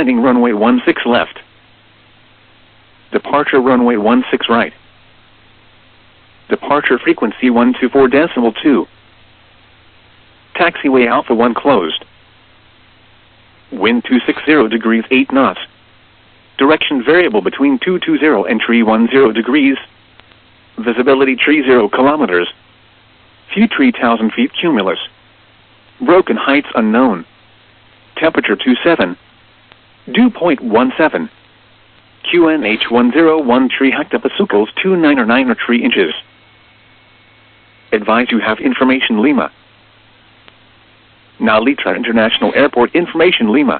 Landing runway 16 left. Departure runway 16 right. Departure frequency 124.2. Taxiway Alpha 1 closed. Wind 260 degrees 8 knots. Direction variable between 220 and 310 degrees. Visibility 30 kilometers. Few 3,000 feet cumulus. Broken heights unknown. Temperature 27. Dew point 17. QNH 1013 hectopascals 2993 inches. Advise you have information Lima. Now Litra International Airport information Lima.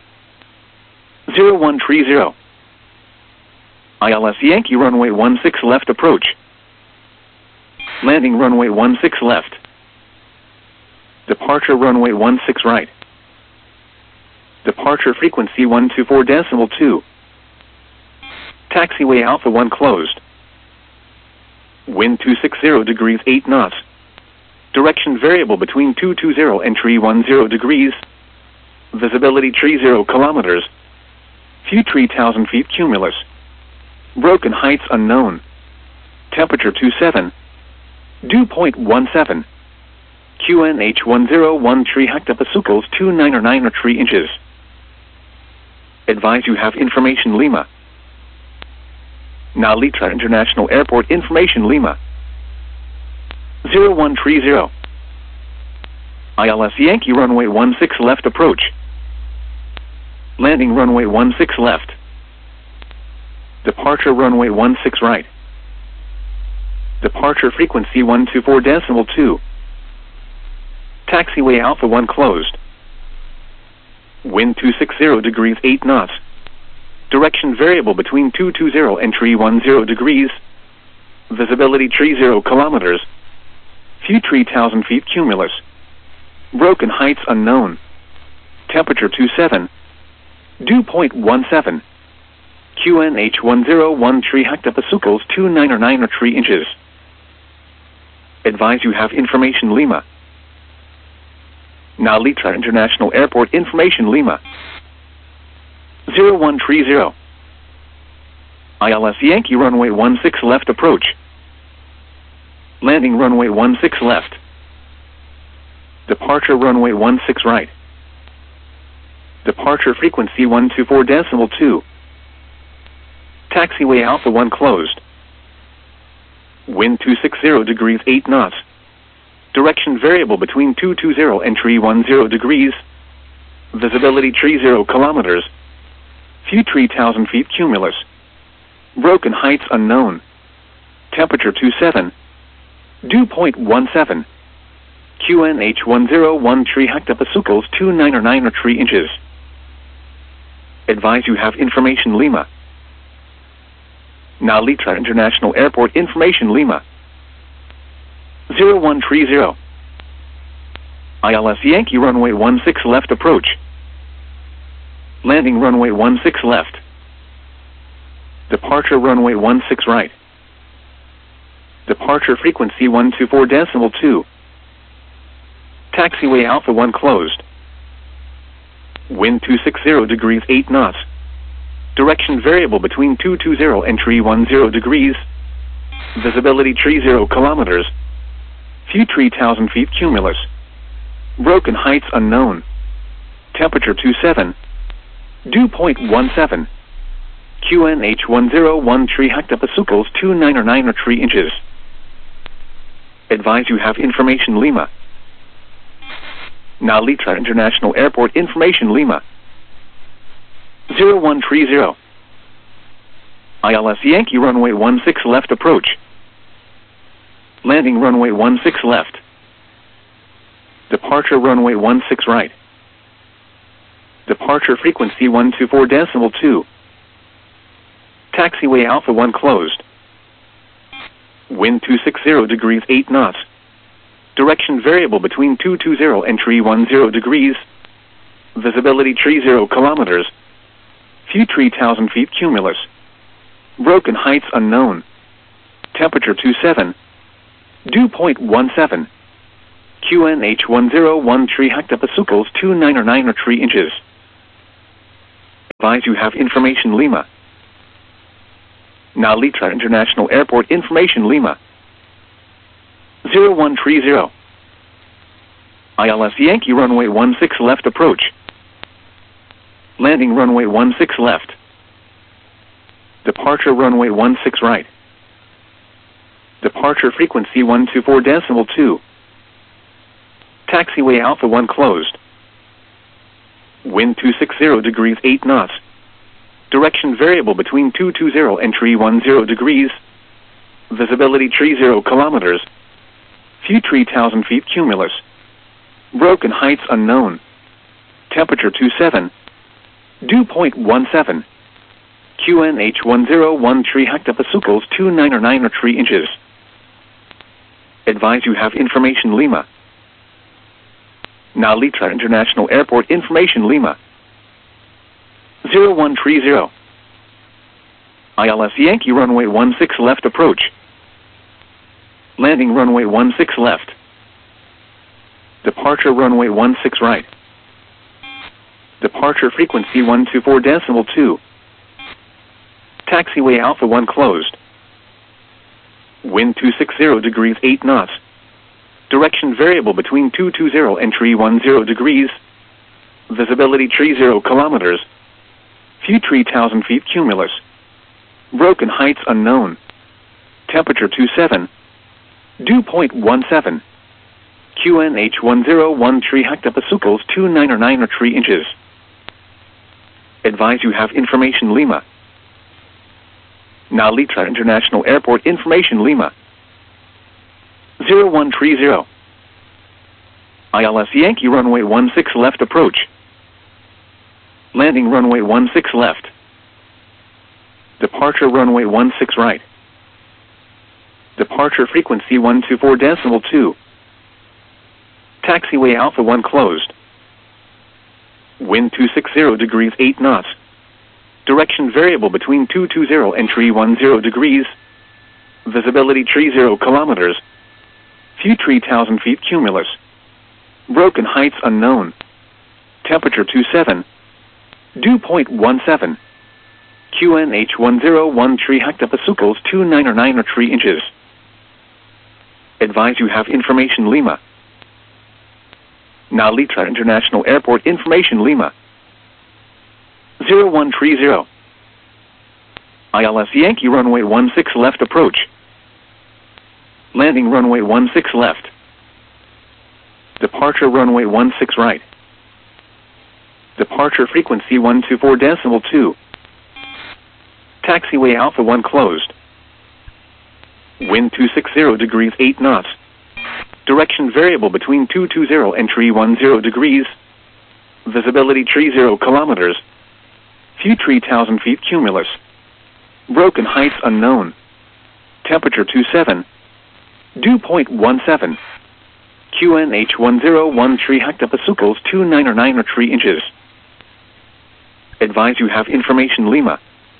0130. ILS Yankee runway 16 left approach. Landing runway 16 left. Departure runway 16 right. Departure frequency 124.2. Taxiway Alpha 1 closed. Wind 260 degrees 8 knots. Direction variable between 220 and 310 degrees. Visibility 30 kilometers. Few 3,000 feet cumulus. Broken heights unknown. Temperature 27. Dew point 17. QNH 1013 hectopascals 2993 inches. Advise you have information Lima. Now Litra International Airport information Lima. 0130. ILS Yankee runway 16 left approach. Landing runway 16 left. Departure runway 16 right. Departure frequency 124.2. Taxiway Alpha 1 closed. Wind 260 degrees 8 knots. Direction variable between 220 and 310 degrees. Visibility 30 kilometers. Few 3,000 feet cumulus. Broken heights unknown. Temperature 27. Dew point 17. QNH 1013 hectopascals 2993 inches. Advise you have information Lima. Now Litra International Airport information Lima. 0130. ILS Yankee runway 16 left approach. Landing runway 16 left. Departure runway 16 right. Departure frequency 124.2. Taxiway Alpha 1 closed. Wind 260 degrees 8 knots. Direction variable between 220 and 310 degrees. Visibility 30 kilometers. Few 3,000 feet cumulus. Broken heights unknown. Temperature 27. Dew point 17. QNH 1013 hectopascals 2993 inches. Advise you have information Lima. Now Litra International Airport information Lima. 0130. ILS Yankee runway 16 left approach. Landing runway 16 left. Departure runway 16 right. Departure frequency 124.2. Taxiway Alpha 1 closed. Wind 260 degrees 8 knots. Direction variable between 220 and 310 degrees. Visibility 30 kilometers. Few 3,000 feet cumulus. Broken heights unknown. Temperature 27. Dew point 17. QNH 1013 hectopascals 2993 inches. Advise you have information Lima. Now Litra International Airport information Lima. 0130. ILS Yankee runway 16 left approach. Landing runway 16 left. Departure runway 16 right. Departure frequency 124.2. Taxiway Alpha 1 closed. Wind 260 degrees 8 knots. Direction variable between 220 and 310 degrees. Visibility 30 kilometers. Few 3,000 feet cumulus. Broken heights unknown. Temperature 27. Dew point 17. QNH 1013 hectopascals 2993 inches. Advise you have information Lima. Nalitra International Airport information Lima. 0130. ILS Yankee runway 16 left approach. Landing runway 16 left. Departure runway 16 right. Departure frequency 124.2. Taxiway Alpha 1 closed. Wind 260 degrees 8 knots. Direction variable between 220 and 310 degrees. Visibility 30 kilometers. Few 3,000 feet cumulus. Broken heights unknown. Temperature 27. Dew point 17. QNH 1013 hectopascals 299 or 3 inches. Advise you have information Lima. Nalitra International Airport information Lima. 0130. ILS Yankee runway 16 left approach. Landing runway 16 left. Departure runway 16 right. Departure frequency 124.2. Taxiway Alpha 1 closed. Wind 260 degrees 8 knots. Direction variable between 220 and 310 degrees. Visibility 30 kilometers. Few 3,000 feet cumulus. Broken heights unknown. Temperature 27. Dew point 17. QNH 1013 hectopascals 299 or 3 inches. Advise you have information Lima. Nalitra International Airport information Lima. 0130. ILS Yankee runway 16 left approach. Landing runway 16 left. Departure runway 16 right. Departure frequency 124.2. Taxiway Alpha 1 closed. Wind 260 degrees 8 knots. Direction variable between 220 and 310 degrees. Visibility 30 kilometers. Few 3,000 feet cumulus. Broken heights unknown. Temperature 27. Dew point 17. QNH 1013 hectopascals 299 or 3 inches. Advise you have information Lima. Nalitra International Airport information Lima. 0130. ILS Yankee runway 16 left approach. Landing runway 16 left. Departure runway 16 right. Departure frequency 124.2. Taxiway Alpha 1 closed. Wind 260 degrees 8 knots. Direction variable between 220 and 310 degrees. Visibility 30 kilometers. Few 3,000 feet cumulus. Broken heights unknown. Temperature 27. Dew point 17. QNH 1013 hectopascals 299 or 3 inches. Advise you have information Lima.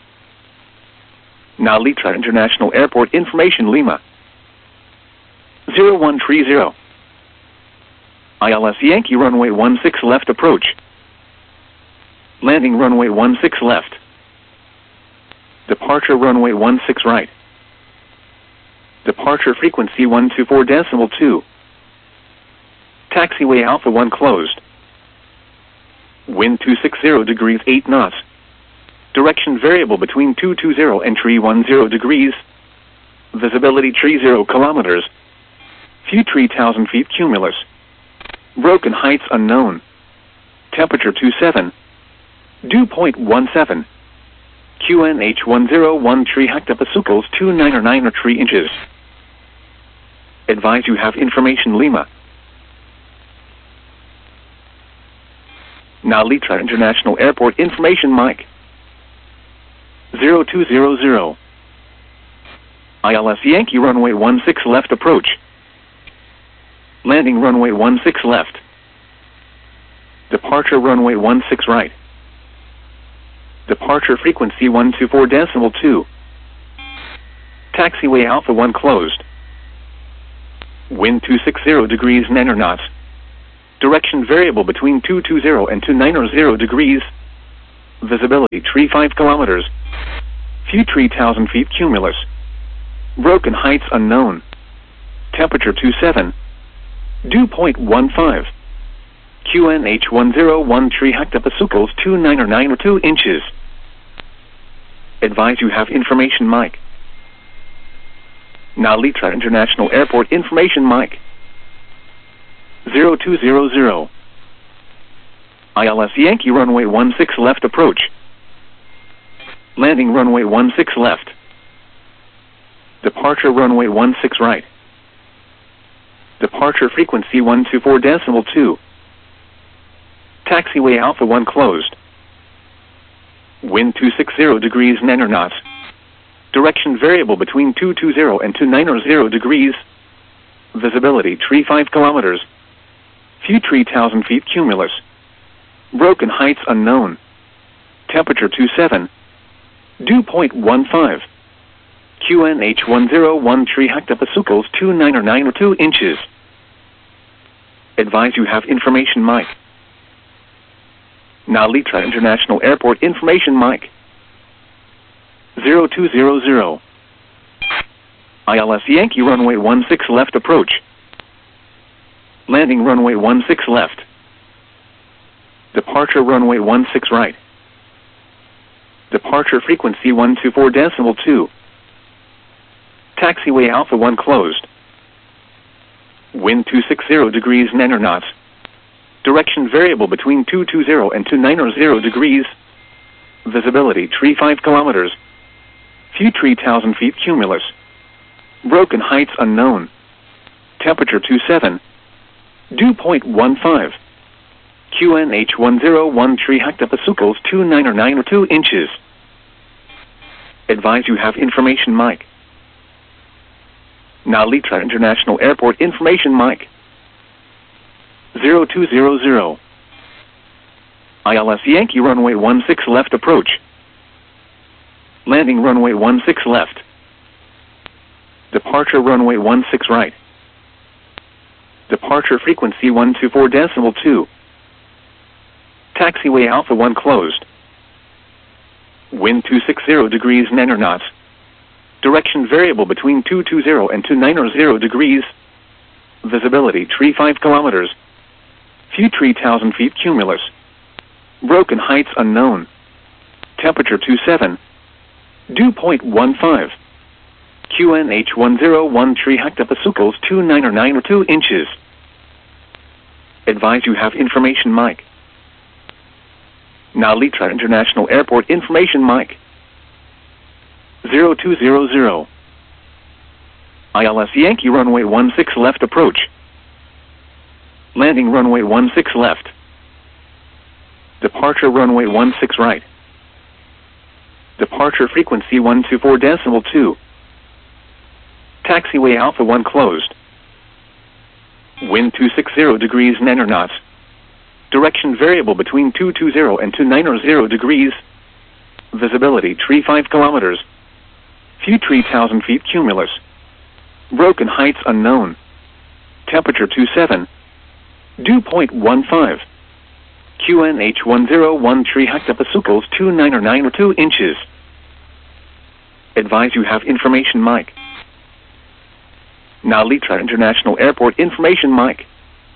Nalitra International Airport information Lima. 0130. ILS Yankee runway 16 left approach. Landing runway 16 left. Departure runway 16 right. Departure frequency 124.2. Taxiway Alpha 1 closed. Wind 260 degrees 8 knots. Direction variable between 220 and 310 degrees. Visibility 30 kilometers. Few 3,000 feet cumulus. Broken heights unknown. Temperature 27. Dew point 17. QNH 1013 hectopascals 299 or 3 inches. Advise you have information Lima. Nalitra International Airport information Mike. 0200. ILS Yankee runway 16 left approach. Landing runway 16 left. Departure runway 16 right. Departure frequency 124.2. Taxiway Alpha 1 closed. Wind 260 degrees 9 knots. Direction variable between 220 and 290 degrees. Visibility tree 5 kilometers. View tree 1,000 feet cumulus. Broken heights unknown. Temperature 27. Dew point 15. QNH 101 tree hectopasucles 29 or 2 inches. Advise you have information mic. Now Litra International Airport information mic. 0200. ILS Yankee runway 16 left approach. Landing runway 16 left. Departure runway 16 right. Departure frequency 124.2. Taxiway Alpha 1 closed. Wind 260 degrees 9 knots. Direction variable between 220 and 290 degrees. Visibility tree 5 kilometers. View tree 1,000 feet cumulus. Broken heights unknown. Temperature 27. Dew point 15. QNH 101 tree hectopasucles 29 or 2 inches. Advise you have information mic. Now Litra International Airport information mic. 0200. ILS Yankee runway 16 left approach. Landing runway 16 left. Departure runway 16 right. Departure frequency 124.2. Taxiway Alpha 1 closed. Wind 260 degrees 9 knots. Direction variable between 220 and 290 degrees. Visibility tree 5 kilometers. View tree 1,000 feet cumulus. Broken heights unknown. Temperature 27. Dew point 15. QNH 101 tree hectopasucles 29 or 2 inches. Advise you have information mic. Now Litra International Airport information mic. 0200. ILS Yankee runway 16 left approach. Landing runway 16 left. Departure runway 16 right. Departure frequency 124.2. Taxiway Alpha 1 closed. Wind 260 degrees 9 knots. Direction variable between 220 and 290 degrees. Visibility tree 5 kilometers. View tree 1,000 feet cumulus. Broken heights unknown. Temperature 27. Dew point 15. QNH 101 tree hectopasucles 29 or 2 inches. Advise you have information mic. Now Litra International Airport information mic. 0200. ILS Yankee runway 16 left approach. Landing runway 16 left. Departure runway 16 right. Departure frequency 124.2. Taxiway Alpha 1 closed. Wind 260 degrees 9 knots. Direction variable between 220 and 290 degrees. Visibility tree 5 kilometers. View tree 1,000 feet cumulus. Broken heights unknown. Temperature 27. Dew point 15. QNH 101 tree hectopasucles 29 or 2 inches. Advise you have information mic. Now Litra International Airport information mic.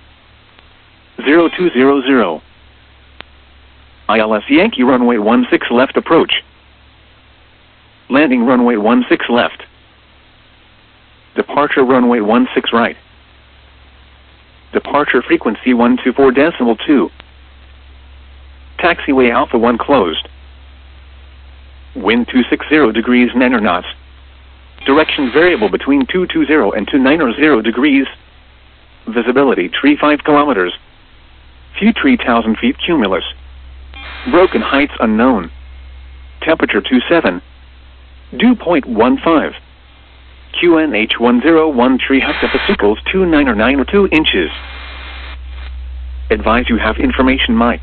0200. ILS Yankee runway 16 left approach. Landing runway 16 left. Departure runway 16 right. Departure frequency 124.2. Taxiway Alpha 1 closed. Wind 260 degrees 9 knots. Direction variable between 220 and 290 degrees. Visibility tree 5 kilometers. View tree 1,000 feet cumulus. Broken heights unknown. Temperature 27. Dew point 15. QNH 101 tree hectopasucles 29 or 2 inches. Advise you have information mic.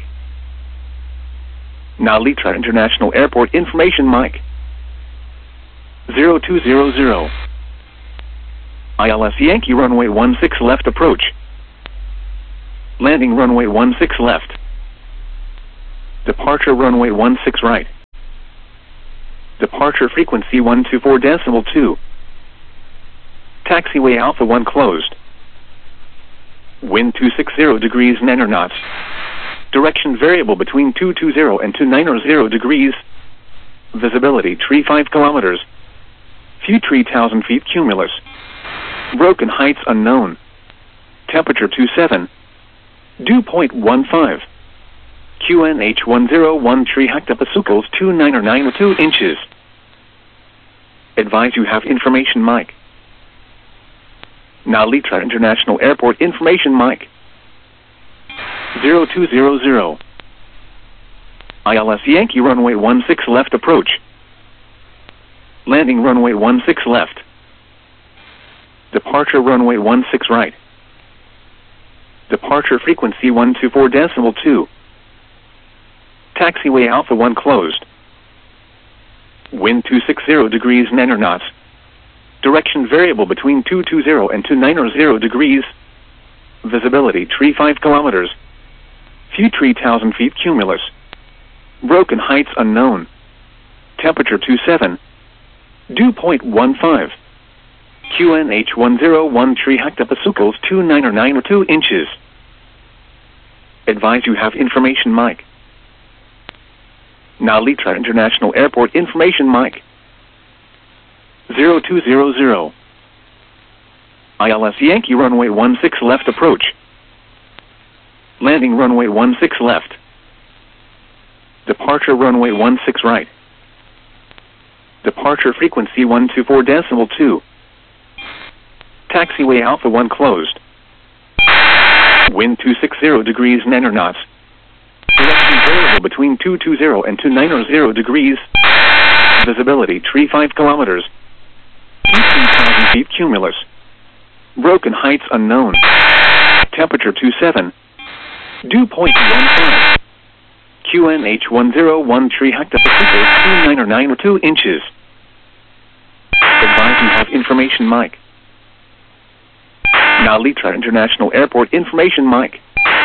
Now Litra International Airport information mic. 0200. ILS Yankee runway 16 left approach. Landing runway 16 left. Departure runway 16 right. Departure frequency 124.2. Taxiway Alpha 1 closed. Wind 260 degrees 9 knots. Direction variable between 220 and 290 degrees. Visibility 35 kilometers. Few 3,000 feet cumulus. Broken heights unknown. Temperature 27. Dew point 15. QNH 1013 hectopascals 299.2 inches. Advise you have information mic. Now Litra International Airport information mic. 0200. ILS Yankee runway 16 left approach. Landing runway 16 left. Departure runway 16 right. Departure frequency 124.2. Taxiway Alpha 1 closed. Wind 260 degrees 9 knots. Direction variable between 220 and 290 degrees. Visibility 35 kilometers. Few 3,000 feet cumulus. Broken heights unknown. Temperature 27. Dew point 15. QNH 1013 hectopascals 299.2 inches. Advise you have information mic. Now Litra International Airport information mic. 0200. ILS Yankee runway 16 left approach. Landing runway 16 left. Departure runway 16 right. Departure frequency 124.2. Taxiway Alpha 1 closed. Wind 260 degrees 9 knots. Direction variable between 220 and 290 degrees. Visibility 35 kilometers. 15,000 feet cumulus. Broken heights unknown. Temperature 27. Dew point 15. QNH 1013 hectopascals 299.2 inches. Advise you have information mic. Now Litra International Airport information mic.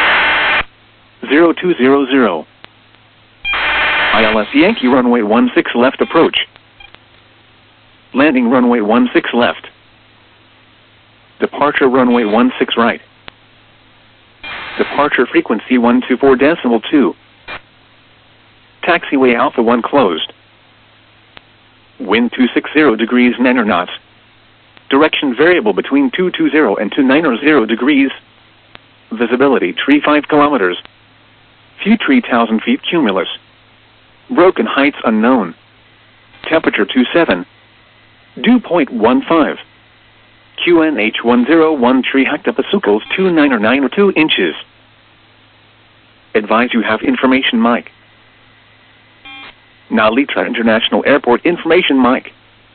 0200. ILS Yankee runway 16 left approach. Landing runway 16 left. Departure runway 16 right. Departure frequency 124.2. Taxiway Alpha 1 closed. Wind 260 degrees 9 knots. Direction variable between 220 and 290 degrees. Visibility 35 kilometers. Few 3,000 feet cumulus. Broken heights unknown. Temperature 27. Dew point 15. QNH 1013 hectopascals 299.2 inches. Advise you have information mic. Now Litra International Airport information mic.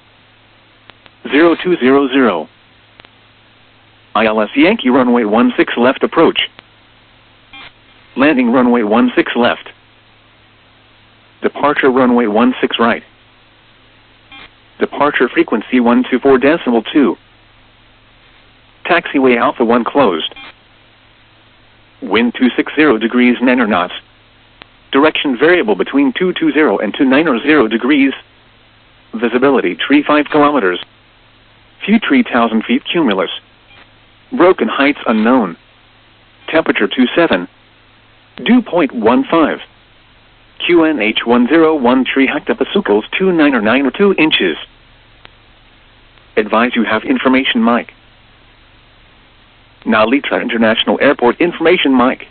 0200. ILS Yankee runway 16 left approach. Landing runway 16 left. Departure runway 16 right. Departure frequency 124.2. Taxiway Alpha 1 closed. Wind 260 degrees 9 knots. Direction variable between 220 and 290 degrees. Visibility 35 kilometers. Few 3,000 feet cumulus. Broken heights unknown. Temperature 27. Dew point 15. QNH 1013 hectopascals 299.2 inches. Advise you have information mic. Now Litra International Airport information mic.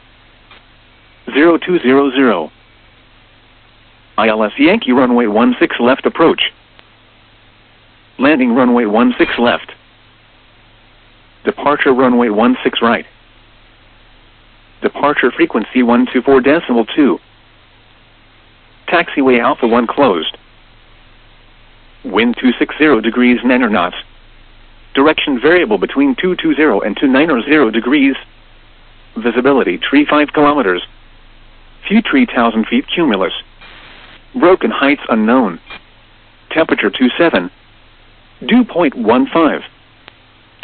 0200. ILS Yankee runway 16 left approach. Landing runway 16 left. Departure runway 16 right. Departure frequency 124.2. Taxiway Alpha 1 closed. Wind 260 degrees 9 knots. Direction variable between 220 and 290 degrees. Visibility 35 kilometers. Few 3,000 feet cumulus. Broken heights unknown. Temperature 27. Dew point 15.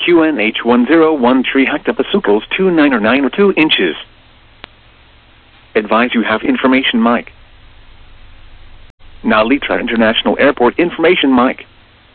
QNH 1013 hectopascals 299.2 inches. Advise you have information mic. Narita International Airport information mic.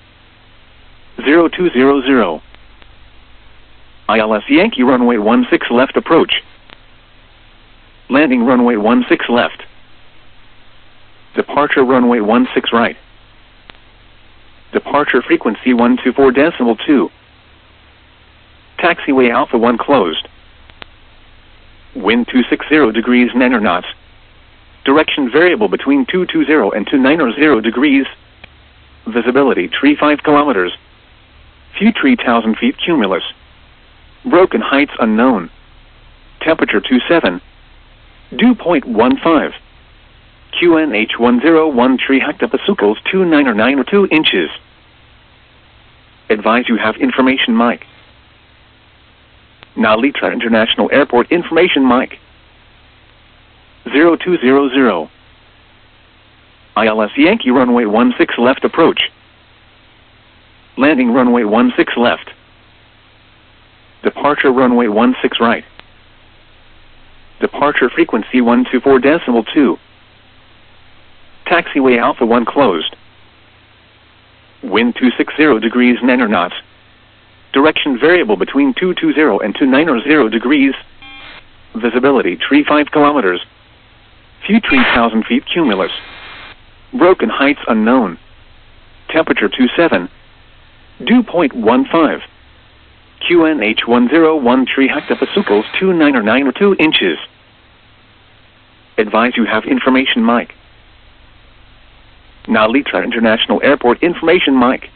0200. ILS Yankee runway 16 left approach. Landing runway 16 left. Departure runway 16 right. Departure frequency 124.2. Taxiway Alpha 1 closed. Wind 260 degrees 9 knots. Direction variable between 220 and 290 degrees. Visibility 35 kilometers. Few 3,000 feet cumulus. Broken heights unknown. Temperature 27. Dew point 15. QNH 1013 hectopascals 299 inches. Advise you have information mic. Narita International Airport information mic. 0200. ILS Yankee runway 16 left approach. Landing runway 16 left. Departure runway 16 right. Departure frequency 124.2. Taxiway Alpha 1 closed. Wind 260 degrees 9 knots. Direction variable between 220 and 290 degrees. Visibility 35 kilometers. Few 3,000 feet cumulus. Broken heights unknown. Temperature 27. Dew point 15. QNH 1013 hectopascals 299 inches. Advise you have information mic. Narita International Airport information mic.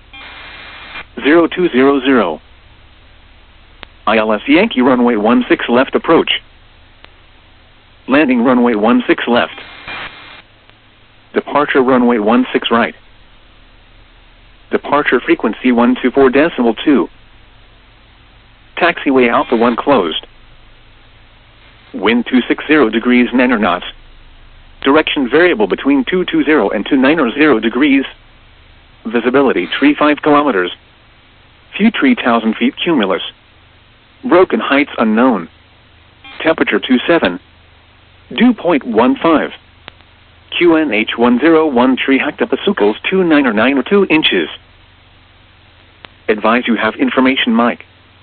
0200. ILS Yankee runway 16 left approach. Landing runway 16 left. Departure runway 16 right. Departure frequency 124.2. Taxiway Alpha 1 closed. Wind 260 degrees 9 knots. Direction variable between 220 and 290 degrees. Visibility 35 kilometers. Few 3,000 feet cumulus. Broken heights unknown. Temperature 27. Dew point 15. QNH 1013 hectopascals 299 inches. Advise you have information mic.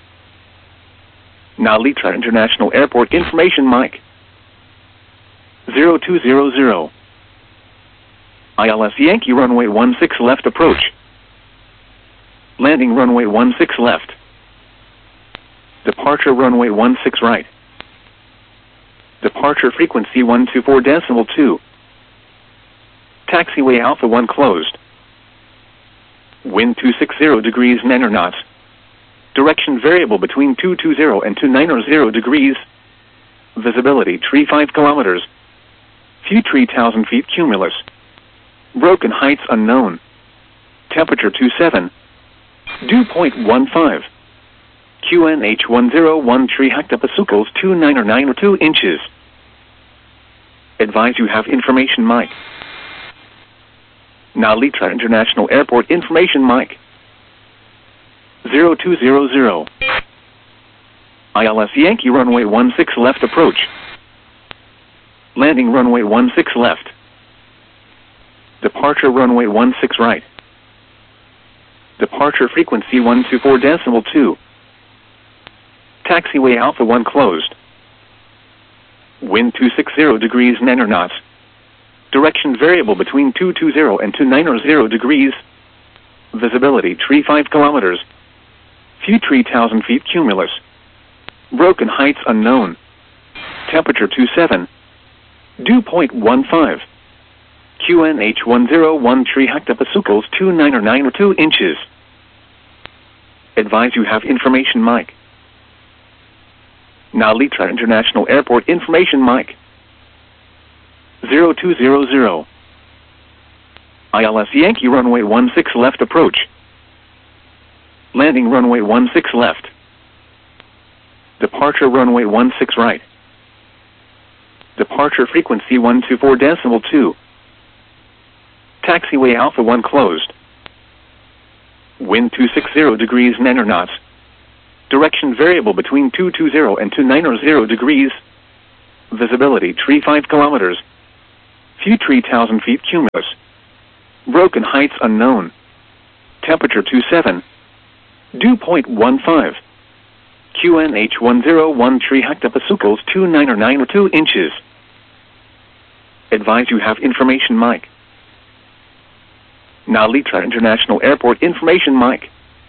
Narita International Airport information mic. 0200. ILS Yankee runway 16 left approach. Landing runway 16 left. Departure runway 16 right. Departure frequency 124.2. Taxiway Alpha 1 closed. Wind 260 degrees 9 knots. Direction variable between 220 and 290 degrees. Visibility 35 kilometers. Few 3,000 feet cumulus. Broken heights unknown. Temperature 27. Dew point 15. QNH 1013 hectopascals 299 inches. Advise you have information mic. Narita International Airport information mic. 0200. ILS Yankee runway 16 left approach. Landing runway 16 left. Departure runway 16 right. Departure frequency 124.2. Taxiway Alpha 1 closed. Wind 260 degrees 9 knots. Direction variable between 220 and 290 degrees. Visibility 35 kilometers. Few 3,000 feet cumulus. Broken heights unknown. Temperature 27. Dew point 15. QNH 1013 hectopascals 299 inches. Advise you have information mic. Narita International Airport information mic. 0200. ILS Yankee runway 16 left approach. Landing runway 16 left. Departure runway 16 right. Departure frequency 124.2. Taxiway Alpha 1 closed. Wind 260 degrees 9 knots. Direction variable between 220 and 290 degrees. Visibility tree 5 kilometers. View tree 1,000 feet cumulus. Broken heights unknown. Temperature 27. Dew point 15. QNH 101 tree hectopascals 2992 inches. Advise you have information mic. Narita International Airport information mic.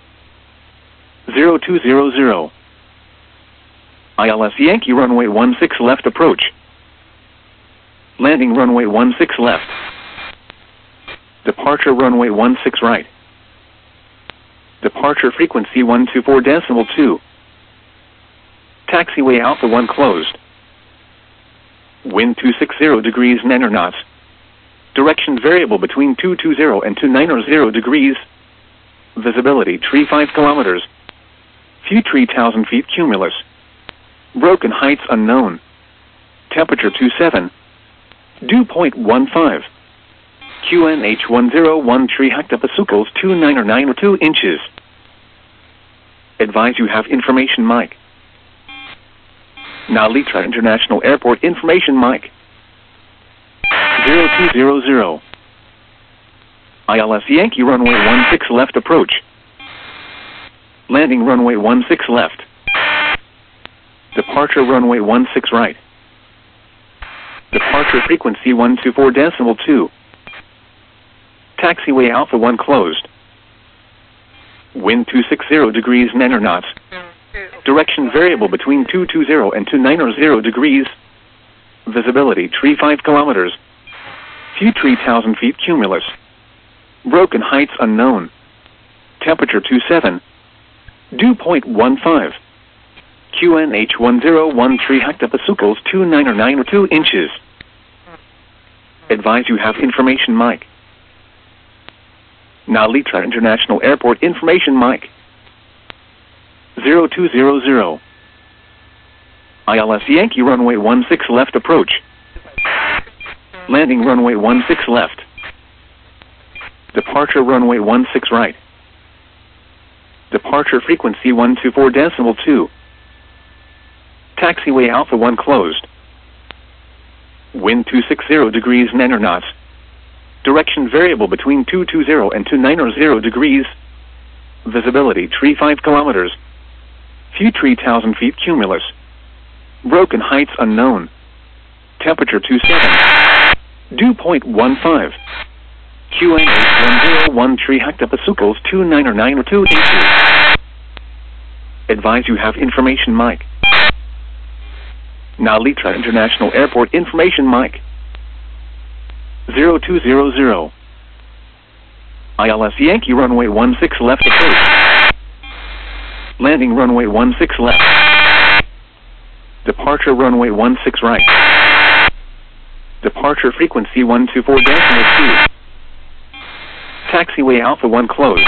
0200. ILS Yankee runway 16 left approach. Landing runway 16 left. Departure runway 16 right. Departure frequency 124.2. Taxiway Alpha 1 closed. Wind 260 degrees 9 knots. Direction variable between 220 and 290 degrees. Visibility tree 5 kilometers. View tree 1,000 feet cumulus. Broken heights unknown. Temperature 27. Dew point 15. QNH 101 tree hectopascals 2992 inches. Advise you have information mic. Narita International Airport information mic. 0200. ILS Yankee runway 16 left approach. Landing runway 16 left. Departure runway 16 right. Departure frequency 124.2. Taxiway Alpha 1 closed. Wind 260 degrees 9 knots. Direction variable between 220 and 290 degrees. Visibility tree 5 kilometers. View tree 1,000 feet cumulus. Broken heights unknown. Temperature 27. Dew point 15. QNH 101 tree hectopascals 2992 inches. Advise you have information mic. Narita International Airport information mic. 0200. ILS Yankee runway 16 left approach. Landing runway 16 left. Departure runway 16 right. Departure frequency 124.2. Taxiway Alpha 1 closed. Wind 260 degrees 9 knots. Direction variable between 220 and 290 degrees. Visibility tree 5 kilometers. View tree 1,000 feet cumulus. Broken heights unknown. Temperature 27. Dew point 15. QNH 101 tree hectopascals 2992 inches. Advise you have information mic. Narita International Airport information mic. 0200. ILS Yankee runway 16 left approach. Landing runway 16 left. Departure runway 16 right. Departure frequency 124.2. Taxiway Alpha 1 closed.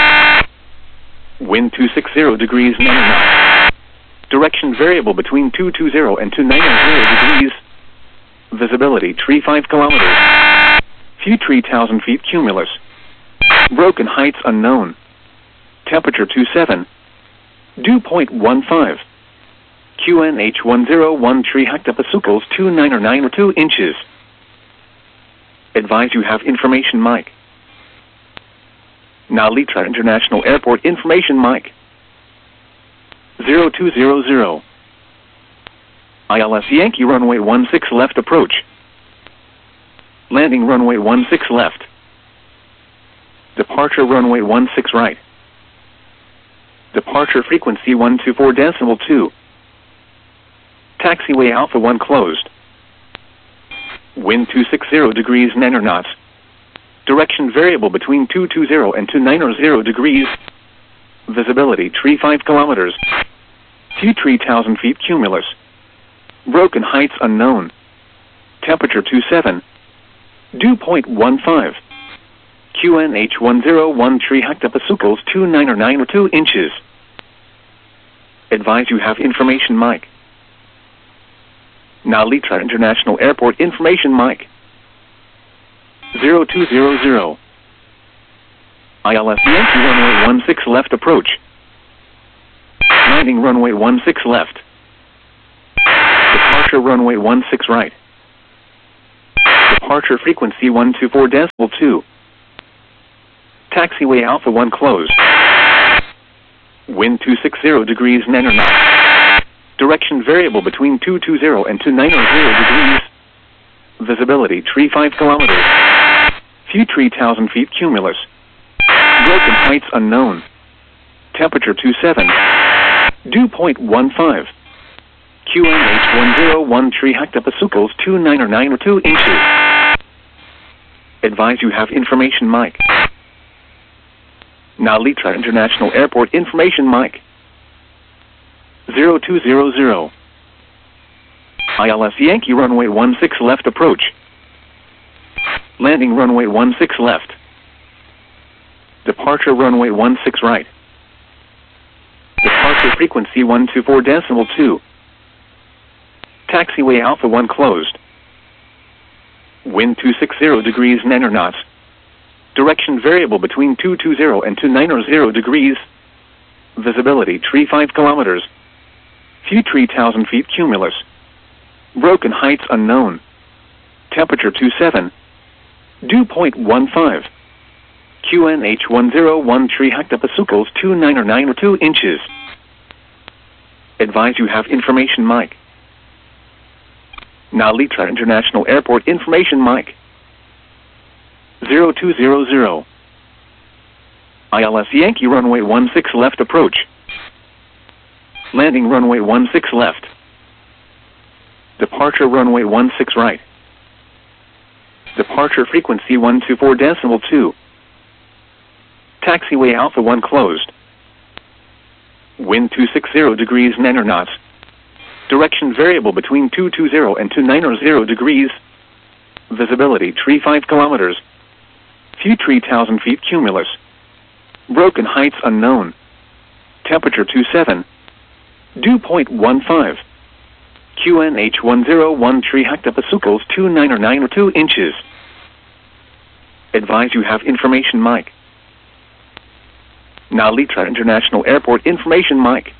Wind 260 degrees 9 knots. Direction variable between 220 and 290 degrees. Visibility tree 5 kilometers. View tree 1,000 feet cumulus. Broken heights unknown. Temperature 27. Dew point 15. QNH 101 tree hectopascals 2992 inches. Advise you have information mic. Narita International Airport information mic. 0200. ILS Yankee runway 16 left approach. Landing runway 16 left. Departure runway 16 right. Departure frequency 124.2. Taxiway Alpha 1 closed. Wind 260 degrees 9 knots. Direction variable between 220 and 290 degrees. Visibility tree 5 kilometers. View tree 1,000 feet cumulus. Broken heights unknown. Temperature 27. Dew point 15. QNH 101 tree hectopascals 2992 inches. Advise you have information mic. Narita International Airport information mic. 0200. ILS Yankee runway 16 left approach. Landing runway 16 left. Departure Departure runway 16 right. Departure frequency 124.2. Taxiway Alpha 1 closed. Wind 260 degrees 9 knots. Direction variable between 220 and 290 degrees. Visibility 35 kilometers. Few 3,000 feet cumulus. Broken heights unknown. Temperature 27. Dew point 15. QNH1013 hectopascals 2992 inches. Advise you have information mic. Nalitra International Airport information mic. 0200. ILS Yankee runway 16 left approach. Landing runway 16 left. Departure runway 16 right. Departure frequency 124.2. Taxiway Alpha 1 closed. Wind 260 degrees 9 knots. Direction variable between 220 and 290 degrees. Visibility 35 kilometers. Few 3,000 feet cumulus. Broken heights unknown. Temperature 27. Dew point 15. QNH1013 hectopascals 2992 inches. Advise you have information mic. Nalitra International Airport information mic. 0200. ILS Yankee runway 16 left approach. Landing runway 16 left. Departure runway 16 right. Departure frequency 124.2. Taxiway Alpha 1 closed. Wind 260 degrees 9 knots. Direction variable between 220 and 290 degrees. Visibility 35 kilometers. Few 3,000 feet cumulus. Broken heights unknown. Temperature 27. Dew point 15. QNH1013 hectopascals 2992 inches. Advise you have information mic. Nalitra International Airport information mic.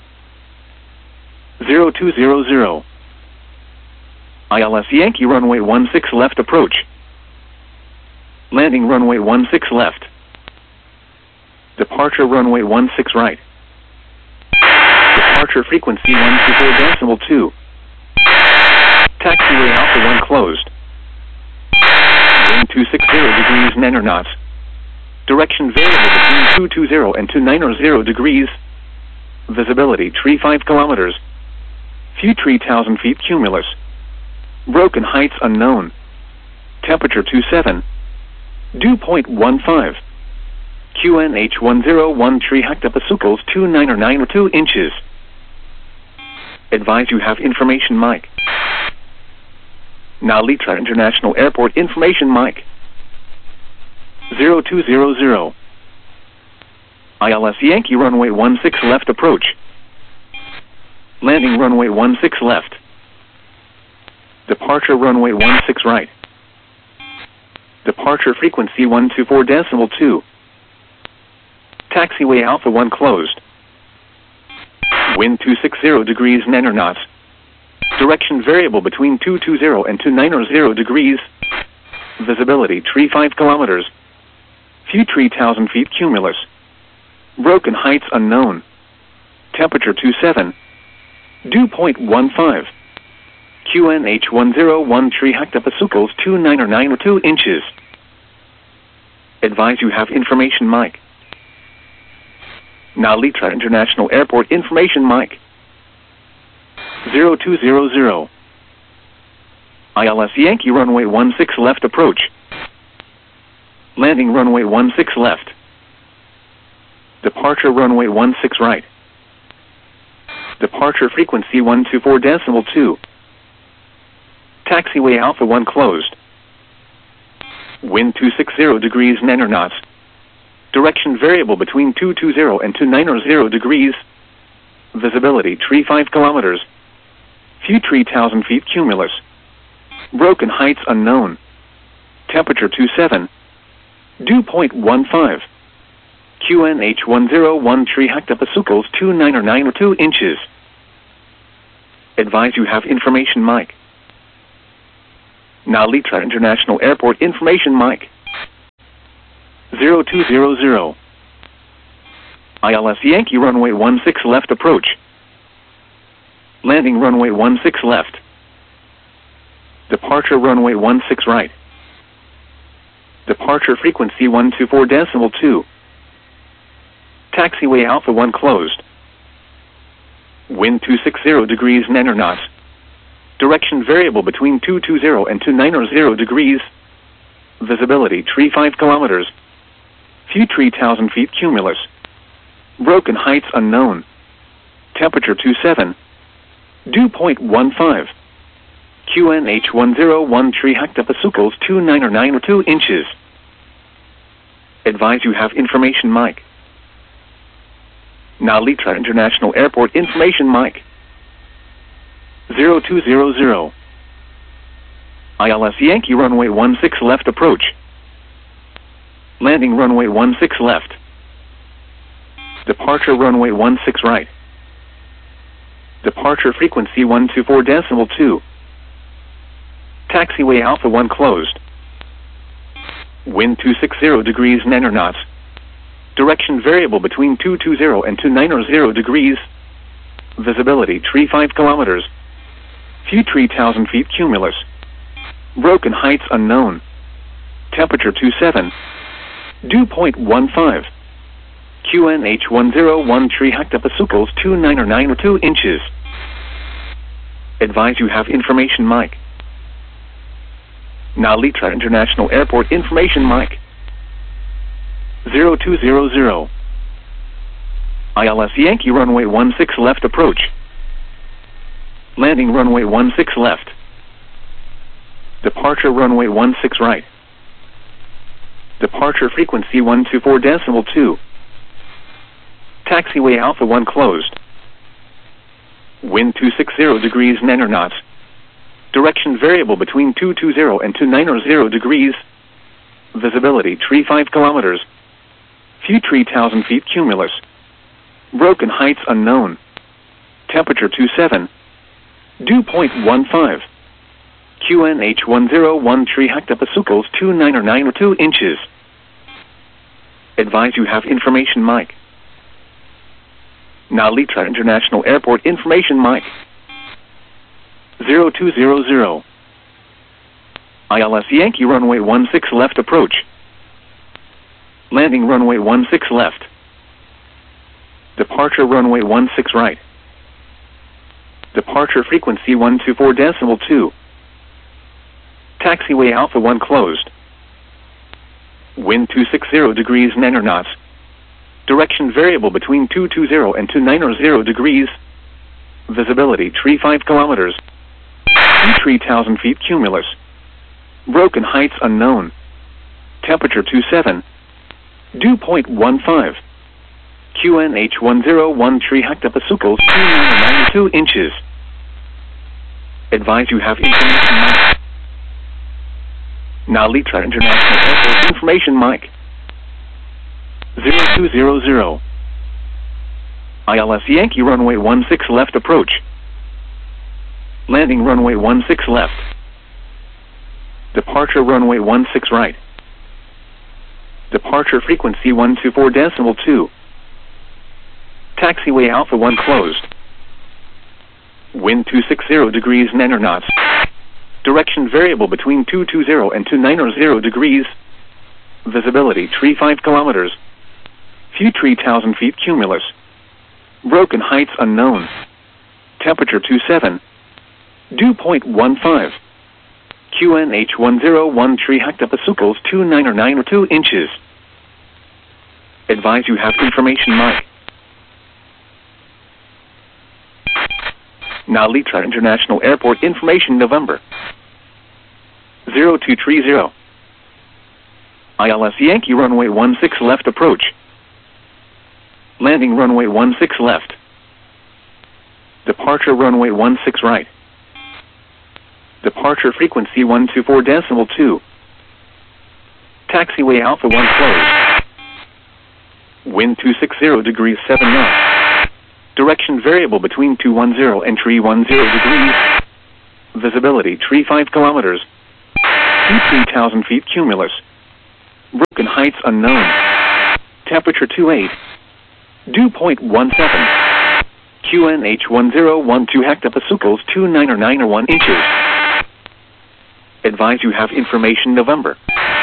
0200. ILS Yankee runway 16 left approach. Landing runway 16 left. Departure runway 16 right. Departure frequency 124.2. Taxiway Alpha 1 closed. Wind 260 degrees 9 knots. Direction variable between 220 and 290 degrees. Visibility 35 kilometers. Few 3,000 feet cumulus. Broken heights unknown. Temperature 27. Dew point 15. QNH1013 hectopascals 2992 inches. Advise you have information mic. Nalitra International Airport information mic. 0200. ILS Yankee runway 16 left approach. Landing runway 16 left. Departure runway 16 right. Departure frequency 124.2. Taxiway Alpha 1 closed. Wind 260 degrees 9 knots. Direction variable between 220 and 290 degrees. Visibility 35 kilometers. Few 3,000 feet cumulus. Broken heights unknown. Temperature 27. Dew point 15. QNH1013 hectopascals 2992 inches. Advise you have information mic. Nalitra International Airport information mic. 0200. ILS Yankee runway 16 left approach. Landing runway 16 left. Departure runway 16 right. Departure frequency 124.2. Taxiway Alpha 1 closed. Wind 260 degrees 9 knots. Direction variable between 220 and 290 degrees. Visibility 35 kilometers. Few 3,000 feet cumulus. Broken heights unknown. Temperature 27. Dew point 15. QNH1013 hectopascals 2992 inches. Advise you have information mic. Now Litra International Airport information mic. 0200. ILS Yankee runway 16 left approach. Landing runway 16 left. Departure runway 16 right. Departure frequency 124.2. Taxiway Alpha 1 closed. Wind 260 degrees 9 knots. Direction variable between 220 and 290 degrees. Visibility 35 kilometers. Few 3,000 feet cumulus. Broken heights unknown. Temperature 27. Dew point 15. QNH 1013 hectopascals 299.2 inches. Advise you have information mic. Now Litra International Airport information mic. 0200. ILS Yankee runway 16 left approach. Landing runway 16 left. Departure runway 16 right. Departure frequency 124.2. Taxiway Alpha 1 closed. Wind 260 degrees 9 knots. Direction variable between 220 and 290 degrees. Visibility 35 kilometers. Few 3,000 feet cumulus. Broken heights unknown. Temperature 27. Dew point 15. QNH 1013 hectopascals 299.2 inches. Advise you have information mic. Now Litra International Airport information mic. 0200. ILS Yankee runway 16 left approach. Landing runway 16 left. Departure runway 16 right. Departure frequency 124.2. Taxiway Alpha 1 closed. Wind 260 degrees 9 knots. Direction variable between 220 and 290 degrees. Visibility 35 kilometers. Few 3,000 feet cumulus. Broken heights unknown. Temperature 27. Dew point 15. QNH 1013 hectopascals 299.2 inches. Advise you have information mic. Now Litra International Airport information mic. 0200. ILS Yankee runway 16 left approach. Landing runway 16 left. Departure runway 16 right. Departure frequency 124.2. Taxiway Alpha 1 closed. Wind 260 degrees 9 knots. Direction variable between 220 and 290 degrees. Visibility 35 kilometers. 3,000 feet cumulus. Broken heights unknown. Temperature 27. Dew point 15. QNH 1013 hectopascals 299.2 inches. Advise you have information mic. Now Litra International Airport information mic. 0200. ILS Yankee runway 16 left approach. Landing runway 16 left. Departure runway 16 right. Departure frequency 124.2. Taxiway Alpha 1 closed. Wind 260 degrees 9 knots. Direction variable between 220 and 290 degrees. Visibility 35 kilometers. Few 3,000 feet cumulus. Broken heights unknown. Temperature 27. Dew point 15. QNH 1013 hectopascals 299.2 inches. Advise you have information mic. Now Litra International Airport information November. 0230. ILS Yankee runway 16 left approach. Landing runway 16 left. Departure runway 16 right. Departure frequency 124.2. Taxiway Alpha 1 closed. Wind 260 degrees 7 knots. Direction variable between 210 and 310 degrees. Visibility 35 kilometers. Few 3,000 feet cumulus. Broken heights unknown. Temperature 28. Dew point 17. QNH 1012 hectopascals 290901 inches. Advise you have information November.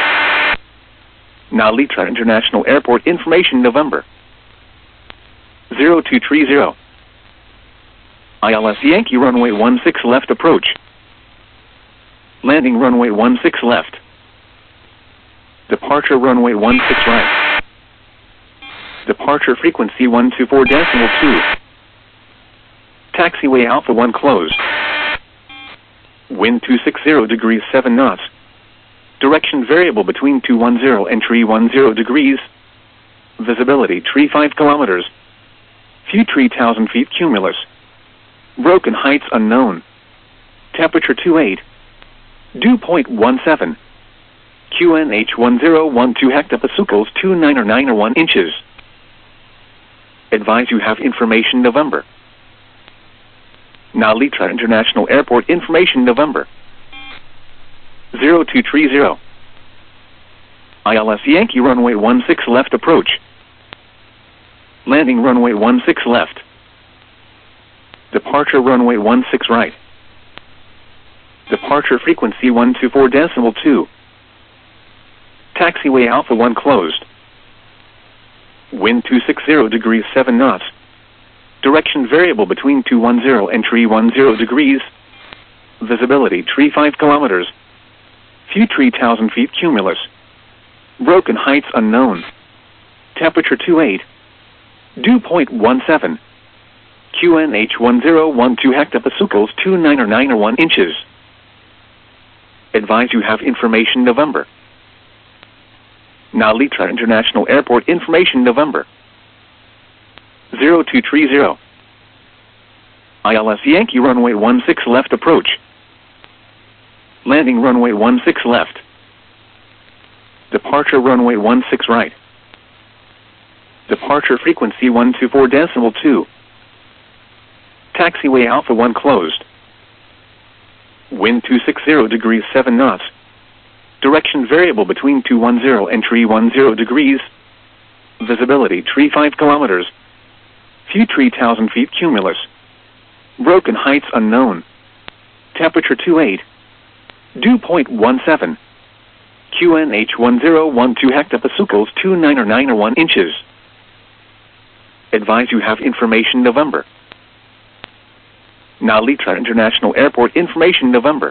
Now Litra International Airport information November. 0230. ILS Yankee runway 16 left approach. Landing runway 16 left. Departure runway 16 right. Departure frequency 124.2. Taxiway Alpha 1 closed. Wind 260 degrees 7 knots. Direction variable between 210 and 310 degrees. Visibility 35 kilometers. Few 3,000 feet cumulus. Broken heights unknown. Temperature 28. Dew point 17. QNH 1012 hectopascals 290901 inches. Advise you have information November. Now Litra International Airport information November. 0230. ILS Yankee runway 16 left approach. Landing runway 16 left. Departure runway 16 right. Departure frequency 124.2. Taxiway Alpha 1 closed. Wind 260 degrees 7 knots. Direction variable between 210 and 310 degrees. Visibility 35 kilometers. Few 3,000 feet cumulus. Broken heights unknown. Temperature 28. Dew point 17. QNH 1012 hectopascals 290901 inches. Advise you have information November. Now Litra International Airport information November. 0230. ILS Yankee runway 16 left approach. Landing runway 16 left. Departure runway 16 right. Departure frequency 124.2. Taxiway Alpha 1 closed. Wind 260 degrees 7 knots. Direction variable between 210 and 310 degrees. Visibility 35 kilometers. Few 3,000 feet cumulus. Broken heights unknown. Temperature 28. Dew point 17. QNH 1012 hectopascals 290901 inches. Advise you have information November. Now Litra International Airport information November.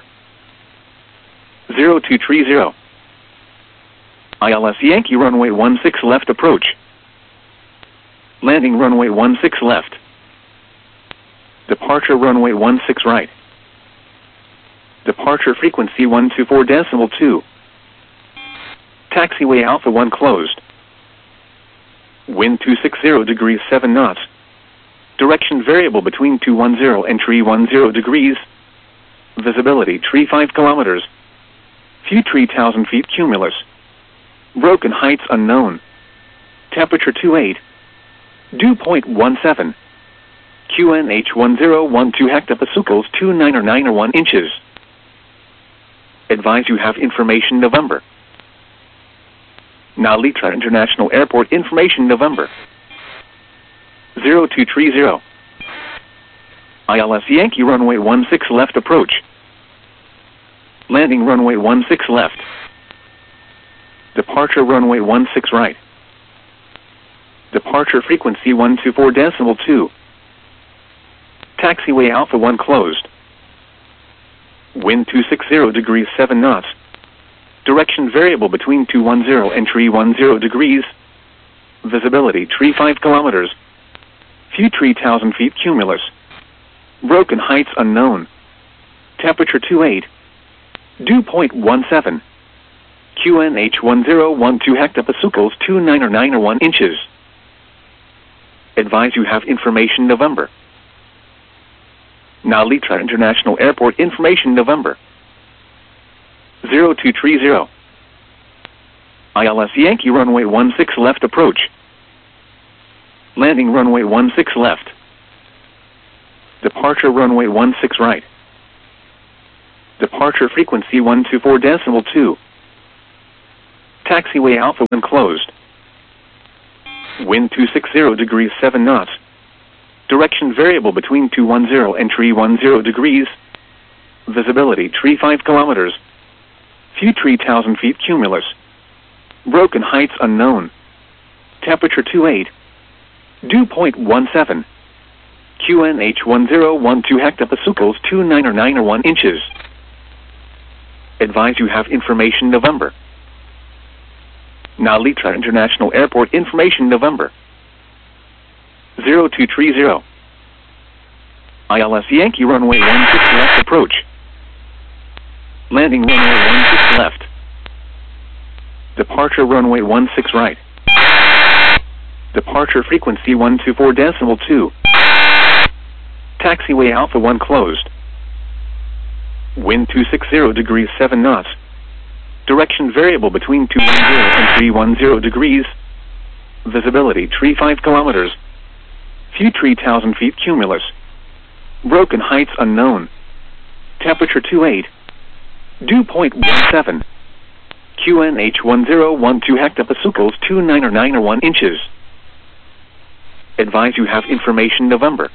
0230. ILS Yankee runway 16 left approach. Landing runway 16 left. Departure runway 16 right. Departure frequency 124.2. Taxiway Alpha 1 closed. Wind 260 degrees 7 knots. Direction variable between 210 and 310 degrees. Visibility 35 kilometers. Few 3,000 feet cumulus. Broken heights unknown. Temperature 28. Dew point 17. QNH 1012 hectopascals 290901 inches. Advise you have information November. Now Litra International Airport information November. 0230. ILS Yankee runway 16 left approach. Landing runway 16 left. Departure runway 16 right. Departure frequency 124.2. Taxiway Alpha 1 closed. Wind 260 degrees 7 knots. Direction variable between 210 and 310 degrees. Visibility 35 kilometers. Few 3,000 feet cumulus. Broken heights unknown. Temperature 28. Dew point 17. QNH 1012 hectopascals 290901 inches. Advise you have information November. Now Litra International Airport information November. 0230. ILS Yankee runway 16 left approach. Landing runway 16 left. Departure runway 16 right. Departure frequency 124.2. Taxiway Alpha 1 closed. Wind 260 degrees 7 knots. Direction variable between 210 and 310 degrees. Visibility 35 kilometers. Few 3,000 feet cumulus. Broken heights unknown. Temperature 28. Dew point 17. QNH 1012 hectopascals 2991 inches. Advise you have information November. Nalitra International Airport information November. 0230. ILS Yankee runway 16 left approach. Landing runway 16 left. Departure runway 16 right. Departure frequency 124.2. Taxiway Alpha 1 closed. Wind 260 degrees 7 knots. Direction variable between 210 and 310 degrees. Visibility 35 kilometers. Few 3,000 feet cumulus. Broken heights unknown. Temperature 28. Dew point 17. QNH 1012 hectopascals 2991 inches. Advise you have information November.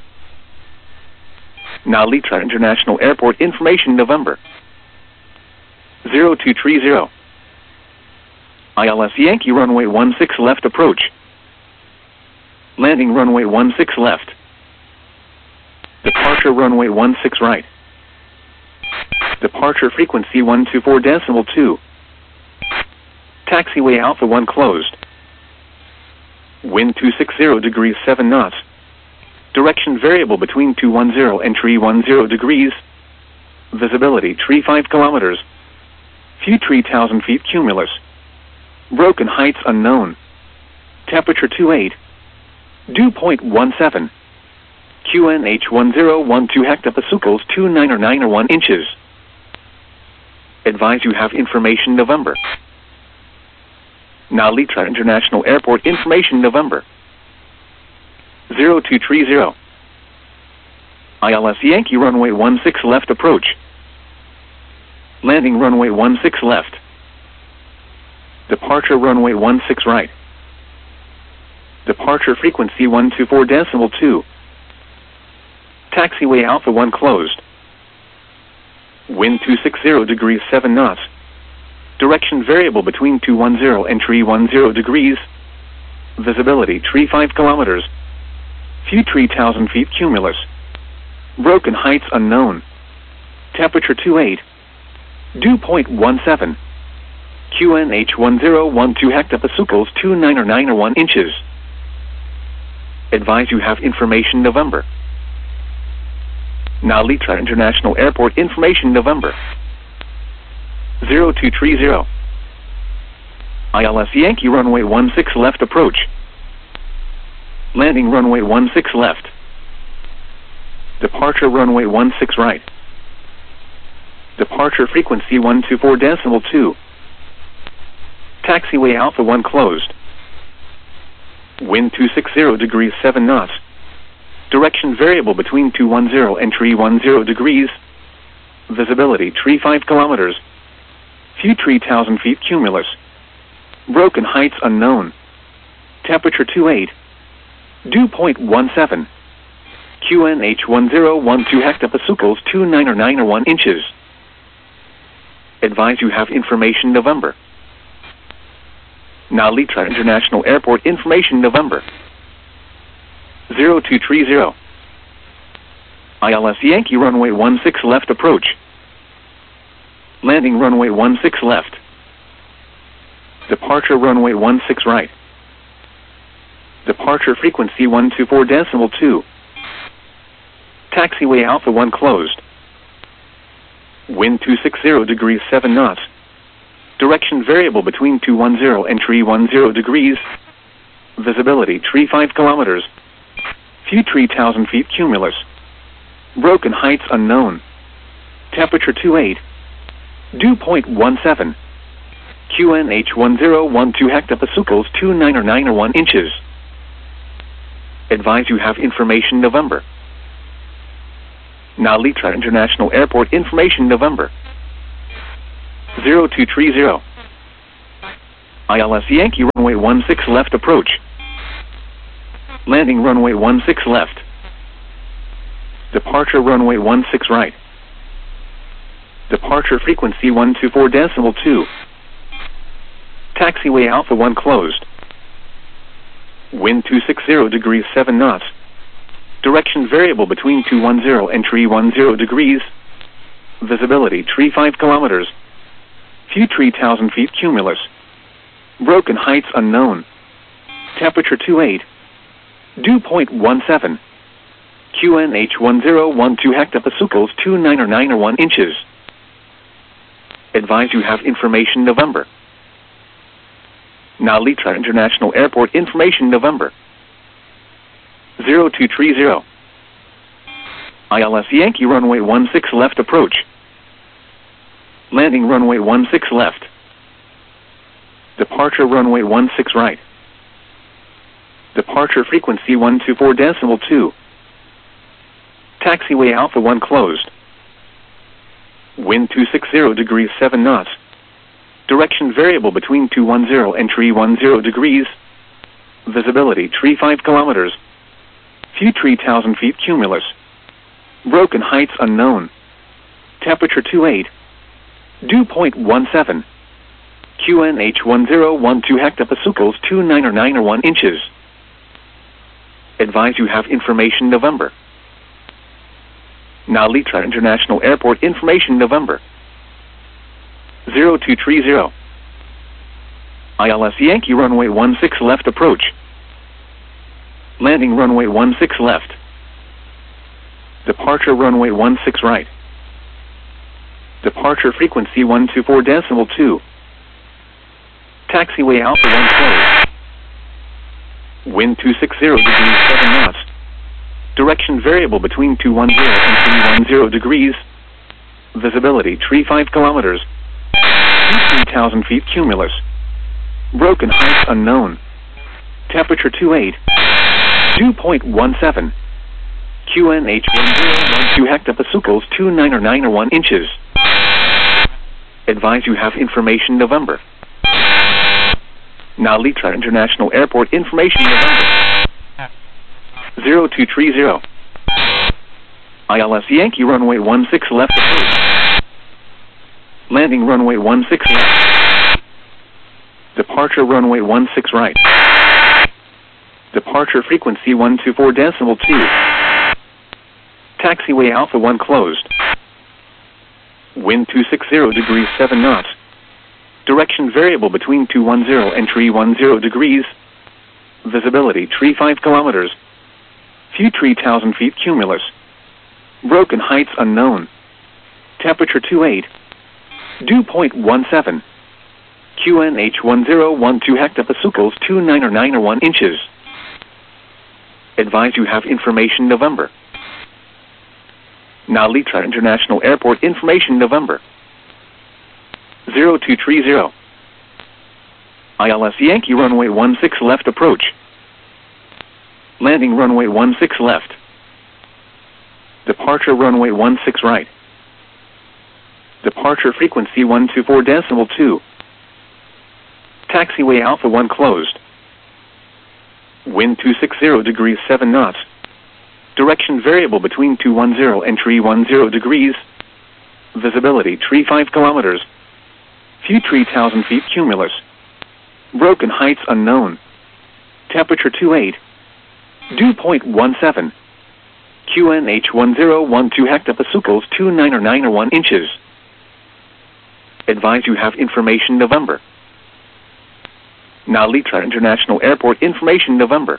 Nalitra International Airport information November. 0230. ILS Yankee runway 16 left approach. Landing runway 16 left. Departure runway 16 right. Departure frequency 124.2. Taxiway Alpha 1 closed. Wind 260 degrees 7 knots. Direction variable between 210 and 310 degrees. Visibility 35 kilometers. Few 3,000 feet cumulus. Broken heights unknown. Temperature 28. Dew point 17. QNH 1012 hectopascals 2991 inches. Advise you have information November. Nalitra International Airport information November. 0230. ILS Yankee runway 16 left approach. Landing runway 16 left. Departure runway 16 right. Departure frequency 124.2. Taxiway Alpha 1 closed. Wind 260 degrees 7 knots. Direction variable between 210 and 310 degrees. Visibility 35 kilometers. Few 3,000 feet cumulus. Broken heights unknown. Temperature 28. Dew point 17. QNH 1012 hectopascals 2991 inches. Advise you have information November. Nalitra International Airport information November. 0230. ILS Yankee runway 16 left approach. Landing runway 16 left. Departure runway 16 right. Departure frequency 124.2. Taxiway Alpha 1 closed. Wind 260 degrees 7 knots. Direction variable between 210 and 310 degrees. Visibility 35 kilometers. Few 3,000 feet cumulus. Broken heights unknown. Temperature 28. Dew point 17. QNH 1012 hectopascals 2991 inches. Advise you have information November. Nalitra International Airport information November. 0230. ILS Yankee runway 16 left approach. Landing runway 16 left. Departure runway 16 right. Departure frequency 124.2. Taxiway Alpha 1 closed. Wind 260 degrees 7 knots. Direction variable between 210 and 310 degrees. Visibility 35 kilometers. Few 3,000 feet cumulus. Broken heights unknown. Temperature 28. Dew point 17. QNH 1012 hectopascals 2991 inches. Advise you have information November. Nalitra International Airport information November. 0230. ILS Yankee runway 16 left approach. Landing runway 16 left. Departure runway 16 right. Departure frequency 124.2. Taxiway Alpha 1 closed. Wind 260 degrees 7 knots. Direction variable between 210 and 310 degrees. Visibility 35 kilometers. Few 3,000 feet cumulus. Broken heights unknown. Temperature 28. Dew point 17. QNH 1012 hectopascals 2991 inches. Advise you have information November. Now Litra International Airport information November. 0230. ILS Yankee runway 16 left approach. Landing runway 16 left. Departure runway 16 right. Departure frequency 124.2. Taxiway Alpha 1 closed. Wind 260 degrees 7 knots. Direction variable between 210 and 310 degrees. Visibility 35 kilometers. Few 3,000 feet cumulus. Broken heights unknown. Temperature 28. Dew point 17. QNH 1012 hectopascals 2991 inches. Advise you have information November. Now Litra International Airport information November. 0230. ILS Yankee runway 16 left approach. Landing runway 16 left. Departure runway 16 right. Departure frequency 124.2. Taxiway Alpha 1 closed. Wind 260 degrees 7 knots. Direction variable between 210 and 310 degrees. Visibility 35 kilometers. 3,000 feet cumulus. Broken heights unknown. Temperature 28. Dew point 17. QNH 1012 hectopascals 2991 inches. Advise you have information November. Now Litra International Airport information November. 0230. ILS Yankee runway 16 left approach. Landing runway 16 left. Departure runway 16 right. Departure frequency 124.2. Taxiway Alpha 1 closed. Wind 260 degrees 7 knots. Direction variable between 210 and 310 degrees. Visibility 35 kilometers. Few 3,000 feet cumulus. Broken heights unknown. Temperature 28. Dew point 17. QNH 1012 hectopascals 2991 inches. Advise you have information November. Now Litra International Airport information November. 0230. ILS Yankee runway 16 left approach. Landing runway 16 left. Departure runway 16 right. Departure frequency 124.2. Taxiway Alpha 1 closed. Wind 260 degrees 7 knots. Direction variable between 210 and 310 degrees. Visibility 35 kilometers. Few 3,000 feet cumulus. Broken heights unknown. Temperature 28. Dew point 17. QNH 1012 hectopascals 2991 inches. Advise you have information November. Now Litra International Airport information November.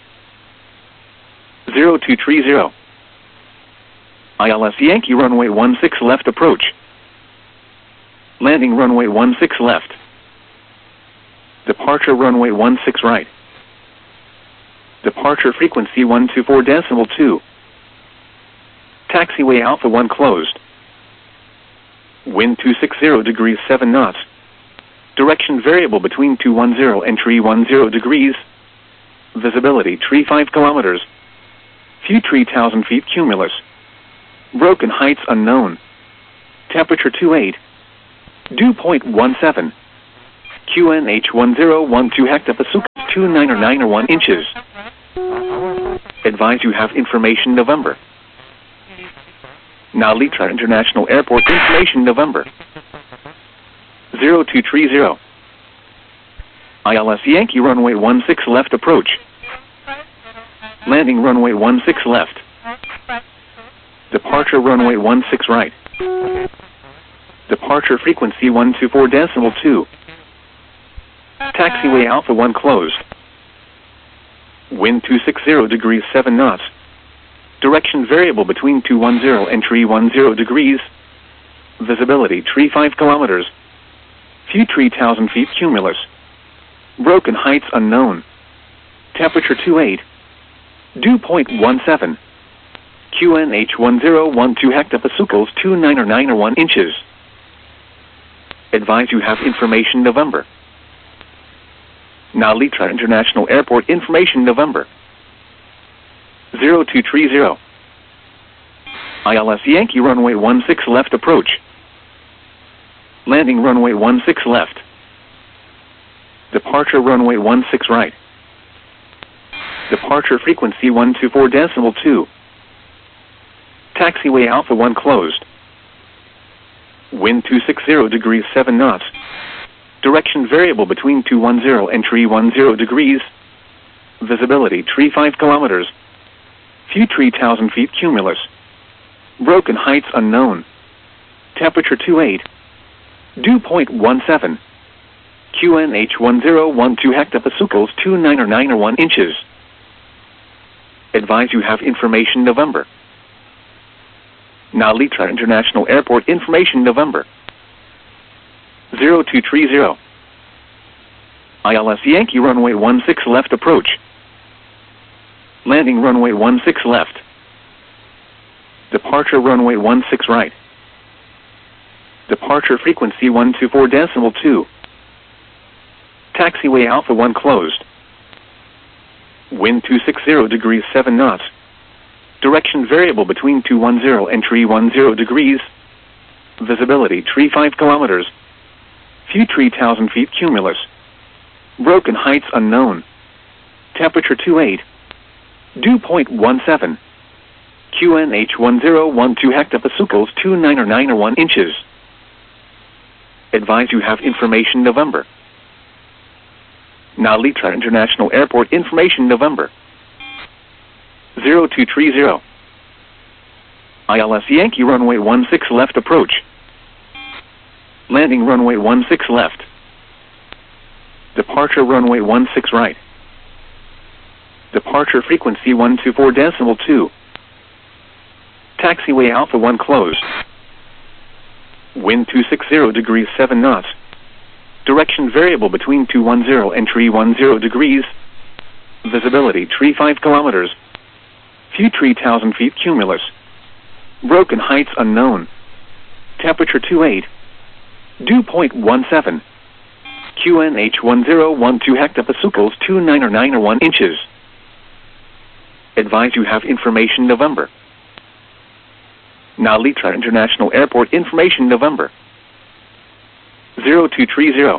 0230. ILS Yankee runway 16 left approach. Landing runway 16 left. Departure runway 16 right. Departure frequency 124.2. Taxiway Alpha 1 closed. Wind 260 degrees 7 knots. Direction variable between 210 and 310 degrees. Visibility 35 kilometers. Few 3,000 feet cumulus. Broken heights unknown. Temperature 28. Dew point 17. QNH 1012 hectopasuk 2991 inches. Advise you have information November. Nalitra International Airport information November. 0230. ILS Yankee runway 16 left approach. Landing runway 16 left. Departure runway 16 right. Departure frequency 124.2. Taxiway Alpha 1 closed. Wind 260 degrees 7 knots. Direction variable between 210 and 310 degrees. Visibility 35 kilometers. Few 3,000 feet cumulus. Broken heights unknown. Temperature 28. Dew point 17. QNH 1012 hectopasukals 2991 inches. Advise you have information November. Nalitra International Airport information November. 0230. ILS Yankee runway 16 left approach. Landing runway 16 left. Departure runway 16 right. Departure frequency 124.2. Taxiway Alpha 1 closed. Wind 260 degrees 7 knots. Direction variable between 210 and 310 degrees. Visibility 35 kilometers. Few 3,000 feet cumulus. Broken heights unknown. Temperature 28. Dew point 17. QNH 1012 hectopasukals 2991 inches. Advise you have information November. Nalitra International Airport information November. 0230. ILS Yankee runway 16 left approach. Landing runway 16 left. Departure runway 16 right. Departure frequency 124.2. Taxiway Alpha 1 closed. Wind 260 degrees 7 knots. Direction variable between 210 and 310 degrees. Visibility 35 kilometers. Few 3,000 feet cumulus. Broken heights unknown. Temperature 28. Dew point 17. QNH 1012 hectopasukals 2991 inches. Advise you have information November. Nalitra International Airport information November. 0230. ILS Yankee runway 16 left approach. Landing runway 16 left. Departure runway 16 right. Departure frequency 124.2. Taxiway Alpha 1 closed. Wind 260 degrees 7 knots. Direction variable between 210 and 310 degrees. Visibility 35 kilometers. Few 3,000 feet cumulus. Broken heights unknown. Temperature 28. Dew point 17. QNH 1012 hectopasukals 2991 inches. Advise you have information November. Nalitra International Airport information November. 0230.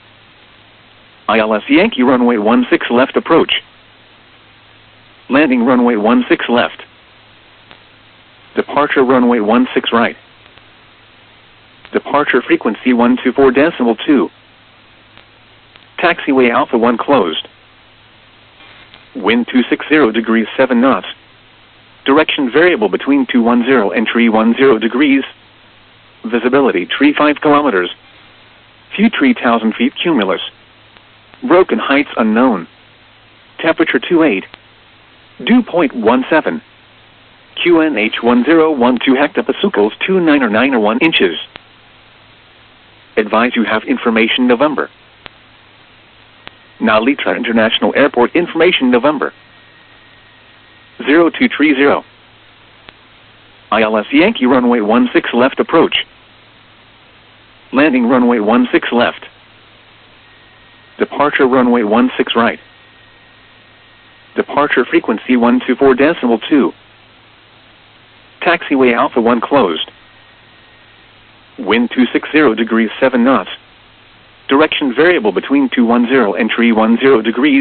ILS Yankee runway 16 left approach. Landing runway 16 left. Departure runway 16 right. Departure frequency 124.2. Taxiway Alpha 1 closed. Wind 260 degrees 7 knots. Direction variable between 210 and 310 degrees. Visibility 35 kilometers. Few 3,000 feet cumulus. Broken heights unknown. Temperature 28. Dew point 17. QNH 1012 hectopasukals 2991 inches. Advise you have information November. Nalitra International Airport information November. 0230. ILS Yankee runway 16 left approach. Landing runway 16 left. Departure runway 16 right. Departure frequency 124.2. Taxiway Alpha 1 closed. Wind 260 degrees 7 knots. Direction variable between 210 and 310 degrees.